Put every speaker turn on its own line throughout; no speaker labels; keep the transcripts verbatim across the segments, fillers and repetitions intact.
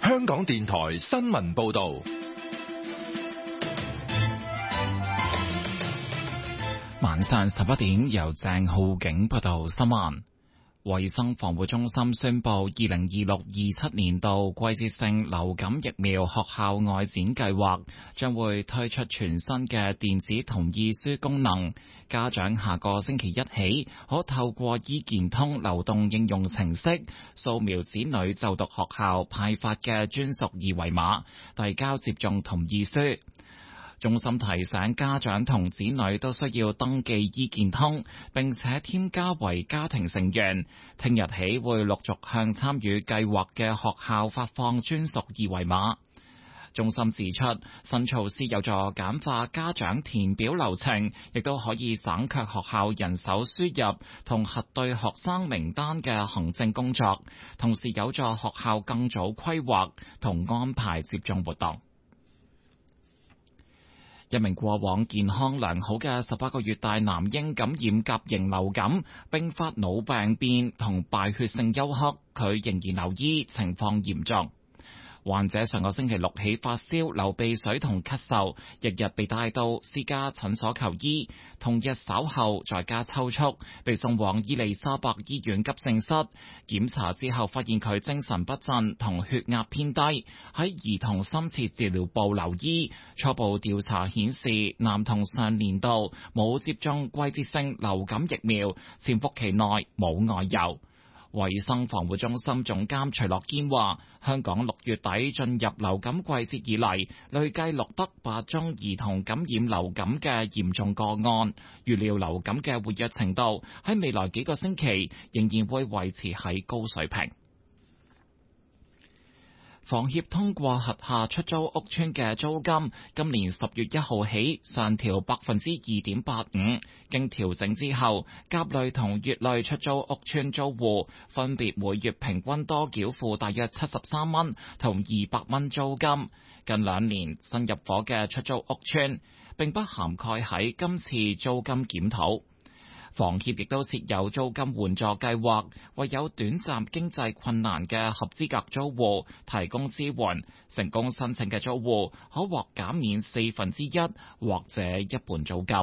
香港電台新聞報道。
晚上十一點，由鄭浩景報道新聞。衛生防護中心宣布，二零二六二七年度季節性流感疫苗學校外展計劃將會推出全新嘅電子同意書功能。家長下個星期一起，可透過醫健通流動應用程式掃描子女就讀學校派發嘅專屬二維碼，遞交接種同意書。中心提醒家長同子女都需要登記醫健通，並且添加為家庭成員。聽日起會陸續向參與計劃嘅學校發放專屬二維碼。中心指出，新措施有助簡化家長填表流程，亦都可以省卻學校人手輸入同核對學生名單嘅行政工作，同時有助學校更早規劃同安排接種活動。一名過往健康良好嘅十八個月大男嬰感染甲型流感，併發腦病變同敗血性休克，佢仍然留醫，情況嚴重。患者上個星期六起發燒、流鼻水同咳嗽，日日被帶到私家診所求醫，同日稍後在家抽搐，被送往伊利沙伯醫院急症室檢查之後，發現佢精神不振同血壓偏低，喺兒童深切治療部留醫。初步調查顯示，男童上年度冇接種季節性流感疫苗，潛伏期內冇外遊。衛生防護中心總監徐樂堅話，香港六月底進入流感季節以嚟，累計錄得八宗兒童感染流感嘅嚴重個案，預料流感嘅活躍程度喺未來幾個星期仍然會維持喺高水平。房協通過轄下出租屋邨嘅租金，今年十月一號起上調百分之二點八五。經調整之後，甲類同乙類出租屋邨租戶分別每月平均多繳付大約七十三蚊同二百蚊租金。近兩年新入伙嘅出租屋邨並不涵蓋喺今次租金檢討。房協亦都設有租金援助計劃，為有短暫經濟困難嘅合資格租戶提供支援。成功申請嘅租戶可獲減免四分之一或者一半租金。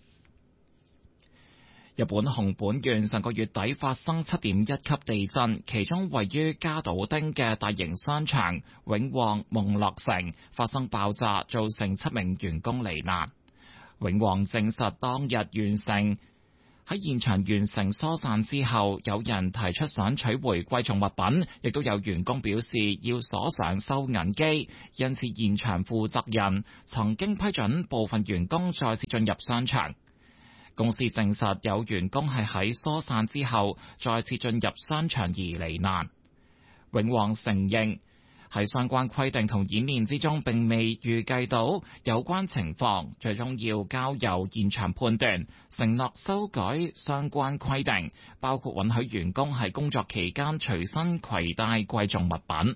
日本熊本縣上個月底發生七點一級地震，其中位於加島町嘅大型商場永旺夢樂城發生爆炸，造成七名員工罹難。永旺證實當日完成喺現場完成疏散之後，有人提出想取回貴重物品，亦都有員工表示要鎖上收銀機，因此現場負責人曾經批准部分員工再次進入商場。公司證實有員工係喺疏散之後再次進入商場而罹難。永旺承認喺相關規定同演練之中，並未預計到有關情況，最終要交由現場判斷，承諾修改相關規定，包括允許員工喺工作期間隨身攜帶貴重物品。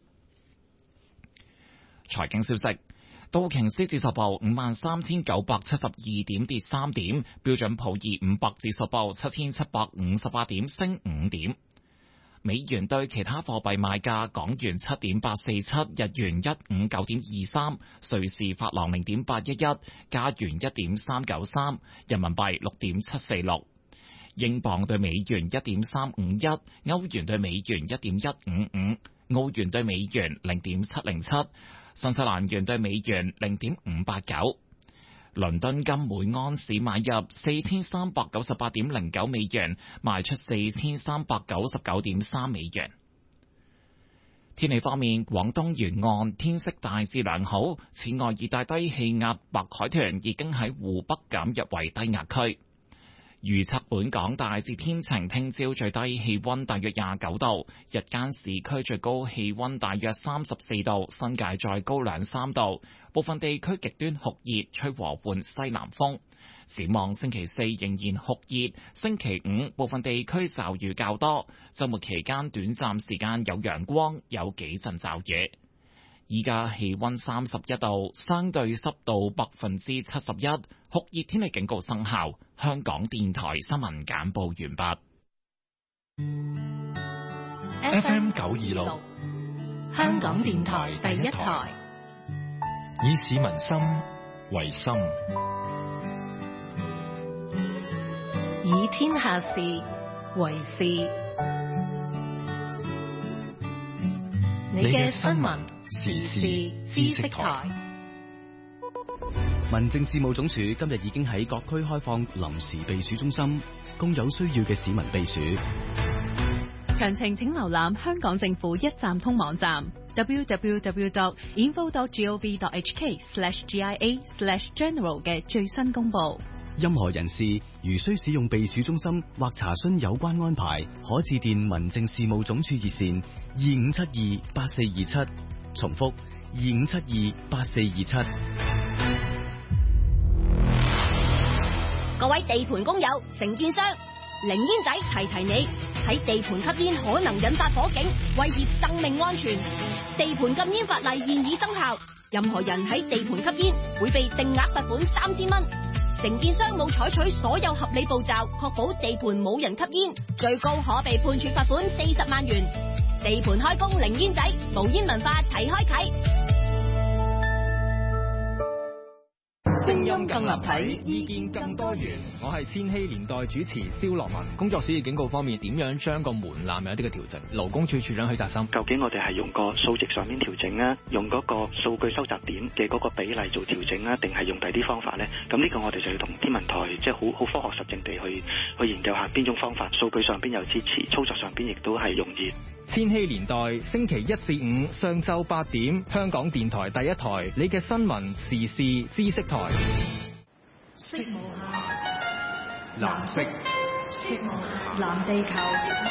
財經消息，道瓊斯指數報五萬三千九百七十二點，跌三點；標準普爾五百指數報七千七百五十八點，升五點。美元對其他貨幣賣價：港元七點八四七，日元一五九點二三，瑞士法郎零點八一一，加元一點三九三，人民幣六點七四六，英鎊對美元一點三五一，歐元對美元一點一五五，澳元對美元零點七零七，新西蘭元對美元零點五八九。倫敦金每安士買入四千三百九十八點零九美元，賣出四千三百九十九點三美元。天氣方面，廣東沿岸天色大致良好，此外熱帶低氣壓白海豚已經喺湖北減入為低壓區。預測本港大致天晴，聽朝最低氣溫大約廿九度，日間市區最高氣溫大約三十四度，新界再高兩三度。部分地區極端酷熱，吹和緩西南風。展望星期四仍然酷熱，星期五部分地區驟雨較多，週末期間短暫時間有陽光，有幾陣驟雨。依家氣溫三十一度，相對濕度百分之七十一，酷熱天氣警告生效。香港電台新聞簡報完畢。
F M 九二六，
香港電台第一台，
以市民心為心，
以天下事為事。你嘅新聞時事知識台。
民政事務總署今日已經喺各區開放臨時避暑中心，供有需要嘅市民避暑。
詳情請瀏覽香港政府一站通網站 double-u double-u double-u dot info dot gov dot h k slash g i a slash general 嘅最新公佈。
任何人士如需使用避暑中心或查詢有關安排，可致電民政事務總署熱線二五七二八四二七，重複二五七二八四二七。
各位地盤工友、承建商，零煙仔提提你，喺地盤吸煙可能引發火警，威脅生命安全。地盤禁煙法例現已生效，任何人喺地盤吸煙會被定額罰款三千蚊。承建商冇採取所有合理步驟，確保地盤冇人吸煙，最高可被判處罰款四十萬元。地盤開工零煙仔，無煙文化齊開啟。
聲音更立體，意見更多元。我係千禧年代主持蕭樂文。工作暑熱警告方面，點樣將個門檻有一啲嘅調整？勞工處處長許澤森，
究竟我哋係用個數值上面調整啊，用嗰個數據收集點嘅嗰個比例做調整啊，定係用第啲方法呢？咁呢個我哋就要同天文台即係好好科學實證地去去研究下邊種方法，數據上邊有支持，操作上邊亦都係容易。
千禧年代星期一至五上晝八點，香港電台第一台，你嘅新聞時事知識台。
色無限，
藍色，
色無限，藍地球。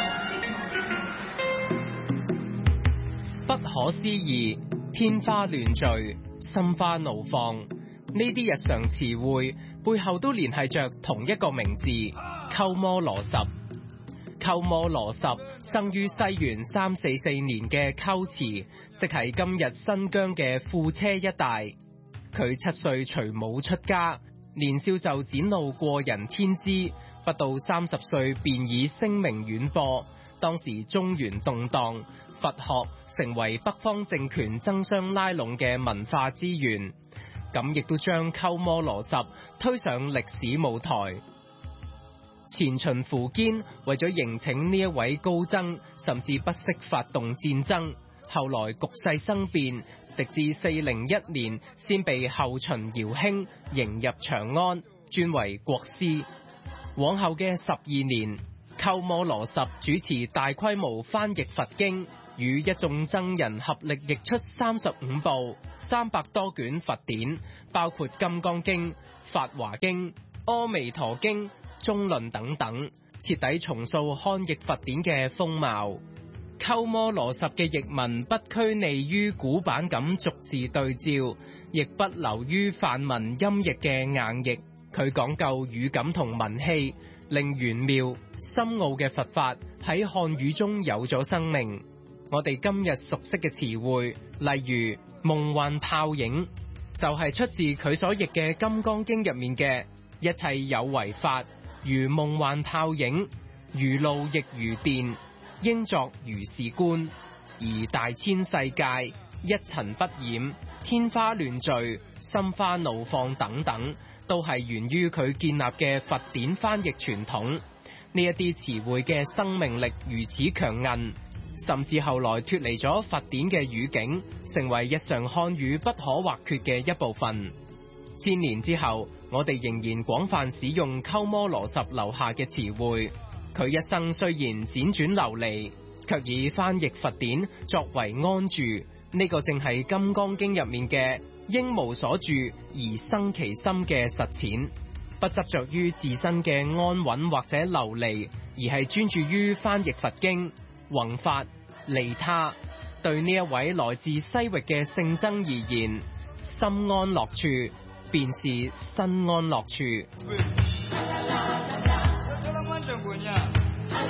不可思議，天花亂墜，心花怒放，呢啲日常詞彙背後都聯繫着同一個名字——鳩摩羅什。鳩摩羅什生於西元三四四年嘅龜茲，即係今日新疆嘅庫車一帶。佢七歲隨母出家，年少就展露過人天資，不到三十歲便已聲名遠播。當時中原動盪，佛學成為北方政權爭相拉攏嘅文化資源，咁亦都將鳩摩羅什推上歷史舞台。前秦苻堅為咗迎請呢一位高僧，甚至不惜發動戰爭。後來局勢生變，直至四零一年先被後秦姚興迎入長安，尊為國師。往後嘅十二年，鳩摩羅什主持大規模翻譯佛經，與一眾僧人合力譯出三十五部、三百多卷佛典，包括《金剛經》、《法華經》、《阿彌陀經》、中論等等，徹底重塑漢譯佛典嘅風貌。鳩摩羅什嘅譯文不拘泥於古板咁逐字對照，亦不流於梵文音譯嘅硬譯。佢講究語感同文氣，令玄妙深奧嘅佛法喺漢語中有咗生命。我哋今日熟悉嘅詞彙，例如夢幻泡影，就係、是、出自佢所譯嘅《金剛經》入面嘅一切有為法，如夢幻泡影，如露亦如電，應作如是觀。而大千世界，一塵不染，天花亂墜，心花怒放等等，都係源於佢建立嘅佛典翻譯傳統。呢一啲詞彙嘅生命力如此強韌，甚至後來脫離咗佛典嘅語境，成為日常漢語不可或缺嘅一部分。千年之後，我哋仍然廣泛使用鳩摩羅什留下嘅詞彙。佢一生雖然輾轉流離，卻以翻譯佛典作為安住。呢、這個正係《金剛經》入面嘅應無所住而生其心嘅實踐，不執着於自身嘅安穩或者流離，而係專注於翻譯佛經、弘法、利他。對呢一位來自西域嘅聖僧而言，心安樂處便是身安樂處。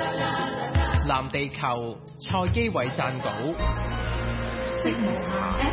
藍地球，蔡基偉撰稿。
色無限